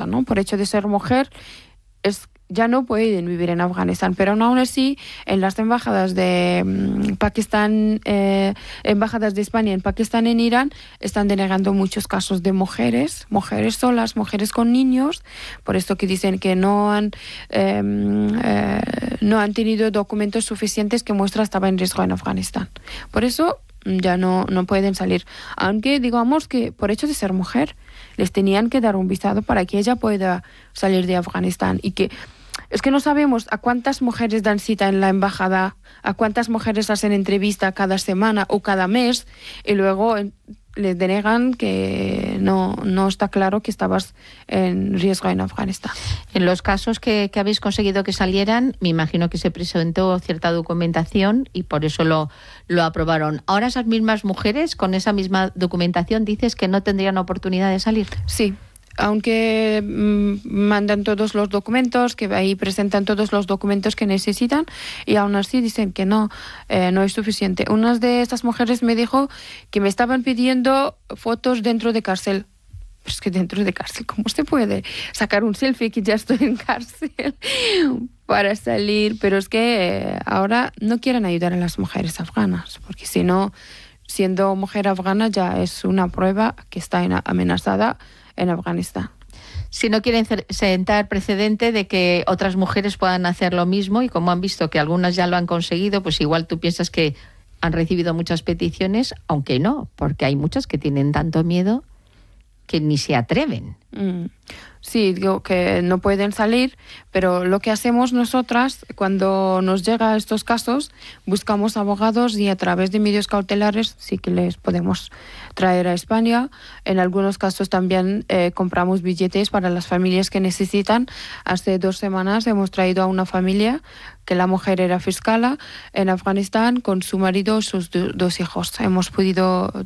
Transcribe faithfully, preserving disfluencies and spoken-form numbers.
Afganistán, ¿no? Por hecho de ser mujer, es ya no pueden vivir en Afganistán, pero aún así en las embajadas de um, Pakistán, eh, embajadas de España en Pakistán, en Irán, están denegando muchos casos de mujeres, mujeres solas, mujeres con niños, por esto que dicen que no han eh, eh, no han tenido documentos suficientes que muestran que estaba en riesgo en Afganistán. Por eso ya no, no pueden salir, aunque digamos que por hecho de ser mujer les tenían que dar un visado para que ella pueda salir de Afganistán. Y que es que no sabemos a cuántas mujeres dan cita en la embajada, a cuántas mujeres hacen entrevista cada semana o cada mes, y luego les denegan que no, no está claro que estabas en riesgo en Afganistán. En los casos que, que habéis conseguido que salieran, me imagino que se presentó cierta documentación y por eso lo, lo aprobaron. Ahora esas mismas mujeres, con esa misma documentación, dices que no tendrían oportunidad de salir. Sí. Aunque mmm, mandan todos los documentos, que ahí presentan todos los documentos que necesitan, y aún así dicen que no, eh, no es suficiente. Una de estas mujeres me dijo que me estaban pidiendo fotos dentro de cárcel. Pero es que dentro de cárcel, ¿cómo se puede sacar un selfie que ya estoy en cárcel para salir? Pero es que eh, ahora no quieren ayudar a las mujeres afganas, porque si no, siendo mujer afgana ya es una prueba que está en, amenazada en Afganistán. Si no quieren sentar precedente de que otras mujeres puedan hacer lo mismo, y como han visto que algunas ya lo han conseguido, pues igual tú piensas que han recibido muchas peticiones, aunque no, porque hay muchas que tienen tanto miedo que ni se atreven. Mm. Sí, digo que no pueden salir, pero lo que hacemos nosotras cuando nos llegan estos casos, buscamos abogados y a través de medios cautelares sí que les podemos traer a España. En algunos casos también eh, compramos billetes para las familias que necesitan. Hace dos semanas hemos traído a una familia que la mujer era fiscala en Afganistán con su marido y sus do- dos hijos. Hemos podido